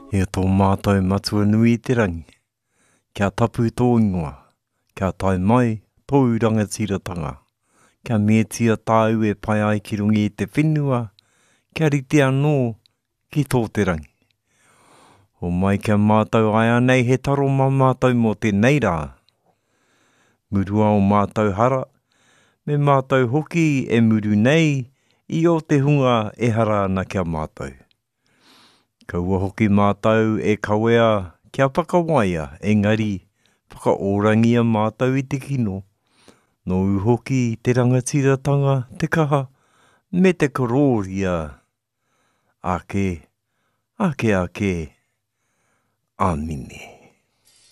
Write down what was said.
E tō mātou matua nui te rangi. Kia tapu tō ingoa. Kia tai mai tō rangatiratanga. Kia mētia tāu e pai ai ki rungi i te whenua. Kia rite anō ki tō te rangi. O mai kia mātou ai anei he taro mā mātou mō te neira. Murua o mātou hara. Me mātou hoki e muru nei i o te hunga e hara ana kia mātou. Kaua hoki mātou e kawea kia whakawaia, engari whakaorangia mātou i te kino. Nō hoki te rangatiratanga, te kaha, me te kororia. Ake, ake, amine.